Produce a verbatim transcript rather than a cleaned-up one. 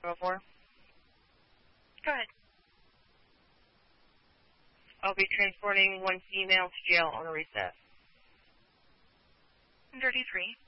oh four. Go ahead. I'll be transporting one female to jail on a recess. thirty-three.